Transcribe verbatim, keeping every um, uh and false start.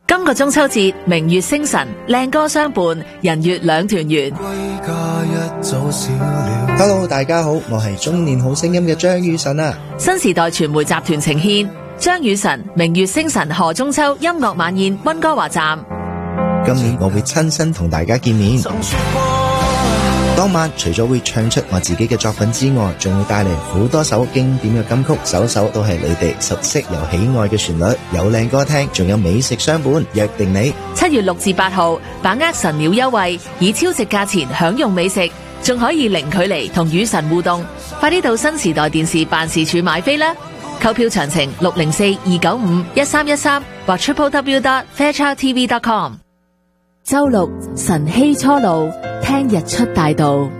今個中秋節，明月星辰，靚歌相伴，人月兩團圓。 Hello， 大家好，我係中年好聲音嘅張雨晨啊。 新時代傳媒集團呈獻張雨晨明月星辰賀中秋音樂晚宴溫哥華站。 今年我會親身同大家見面。當晚除咗會唱出我自己嘅作品之外，仲會帶嚟好多首經典嘅金曲，首首都係你哋熟悉又喜愛嘅旋律，有靚歌聽，仲有美食相伴，約定你七月六至八號，把握神鳥優惠，以超值價錢享用美食，仲可以零距離同雨神互動。快啲到新時代電視辦事處買飛啦！購票詳情六零四二九五一三一三或 triple w dot fairchild t v dot com。周六晨曦初露，聽日出大道。